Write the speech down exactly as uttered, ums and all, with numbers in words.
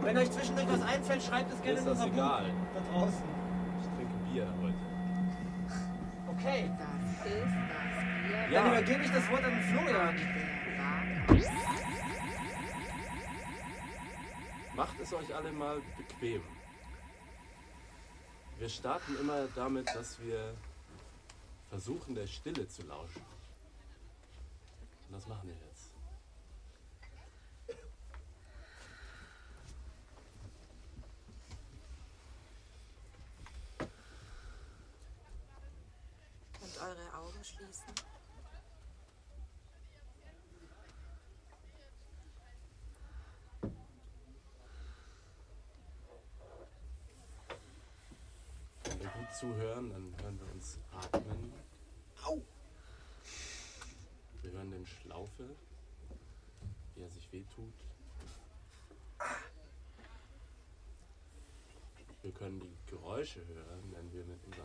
Wenn euch zwischendurch was einfällt, schreibt es gerne in unser Buch egal. da draußen. Ich trinke Bier heute. Okay. Das ist das Bier. Dann übergebe ich das Wort an Florian. Macht es euch alle mal bequem. Wir starten immer damit, dass wir versuchen, der Stille zu lauschen. Und das machen wir jetzt. Und eure Augen schließen. Wenn wir gut zuhören, dann hören wir uns atmen. Au! Wir hören den Schlaufe, wie er sich wehtut. Wir können die Geräusche hören, wenn wir mit unserem